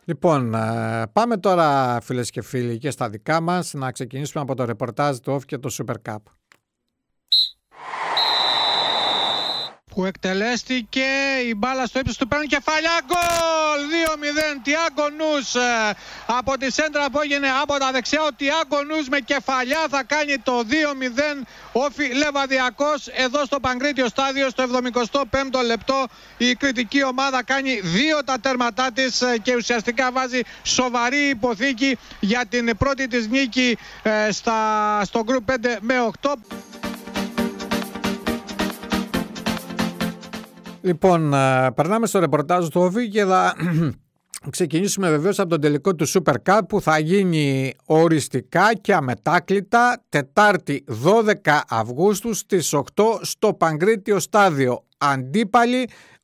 Λοιπόν, πάμε τώρα φίλες και φίλοι και στα δικά μας, να ξεκινήσουμε από το ρεπορτάζ του ΟΦ και το Super Cup. Που εκτελέστηκε η μπάλα στο ύψος του, παίρνει κεφαλιά, γκολ! 2-0, Τιάγκο Νους από τη σέντρα που έγινε από τα δεξιά. Ο Τιάγκο Νους με κεφαλιά θα κάνει το 2-0. Όφι Λεβαδιακός εδώ στο Παγκρίτιο στάδιο στο 75ο λεπτό. Η κριτική ομάδα κάνει 2 τα τέρματά της και ουσιαστικά βάζει σοβαρή υποθήκη για την πρώτη της νίκη στο Group 5 με 8. Λοιπόν, περνάμε στο ρεπορτάζ του ΟΦΗ και θα ξεκινήσουμε βεβαίως από τον τελικό του Super Cup που θα γίνει οριστικά και αμετάκλητα Τετάρτη 12 Αυγούστου στις 8 στο Παγκρίτιο στάδιο. Αντίπαλοι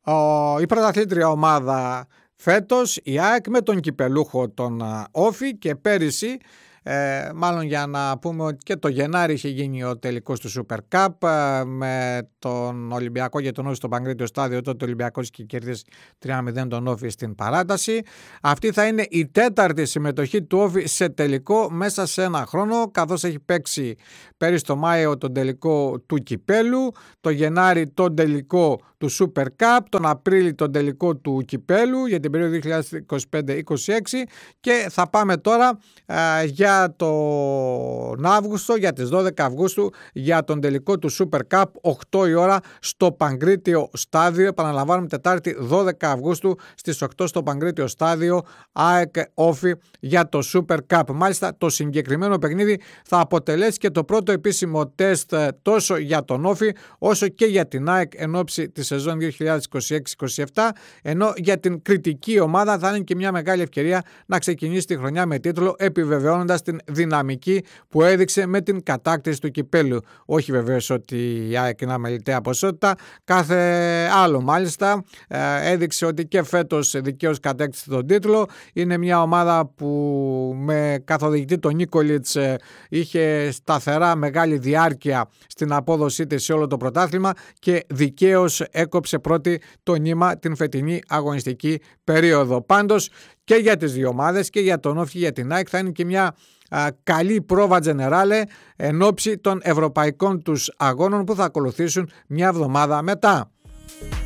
η πρωταθλήτρια ομάδα φέτος, η ΑΕΚ, με τον κυπελούχο τον Όφη, και πέρυσι, μάλλον για να πούμε ότι και το Γενάρη είχε γίνει ο τελικός του Super Cup με τον Ολυμπιακό και τον Όφη στο Παγκρίτιο στάδιο. Τότε ο Ολυμπιακός και κερδίσει 3-0 τον Όφη στην παράταση. Αυτή θα είναι η 4η συμμετοχή του Όφη σε τελικό μέσα σε ένα χρόνο, καθώς έχει παίξει πέρυσι το Μάιο τον τελικό του Κυπέλου, το Γενάρη τον τελικό του Super Cup, τον Απρίλη τον τελικό του Κυπέλου για την περίοδο 2025-26 και θα πάμε τώρα για τον Αύγουστο, για τις 12 Αυγούστου, για τον τελικό του Super Cup 8 η ώρα στο Παγκρίτιο στάδιο. Επαναλαμβάνουμε, Τετάρτη 12 Αυγούστου στις 8 στο Παγκρίτιο στάδιο, ΑΕΚ Όφη για το Super Cup. Μάλιστα το συγκεκριμένο παιχνίδι θα αποτελέσει και το πρώτο επίσημο τεστ τόσο για τον Όφη όσο και για την ΑΕΚ εν ώψη τη σεζόν 2026-27, ενώ για την κριτική ομάδα θα είναι και μια μεγάλη ευκαιρία να ξεκινήσει τη χρονιά με τίτλο, επιβεβαιώνοντας την δυναμική που έδειξε με την κατάκτηση του κυπέλου. Όχι βεβαίως ότι η ΑΕΚ είναι αμεληταία ποσότητα, κάθε άλλο μάλιστα έδειξε ότι και φέτος δικαίως κατέκτησε τον τίτλο. Είναι μια ομάδα που με καθοδηγητή τον Νίκολιτς είχε σταθερά μεγάλη διάρκεια στην απόδοσή της σε όλο το πρωτάθλημα και δικαίως έκοψε πρώτη το νήμα την φετινή αγωνιστική περίοδο. Πάντως και για τις δύο ομάδες, και για τον Όφη και για την ΑΕΚ, θα είναι και μια καλή πρόβα τζενεράλε εν ώψη των ευρωπαϊκών τους αγώνων που θα ακολουθήσουν μια εβδομάδα μετά.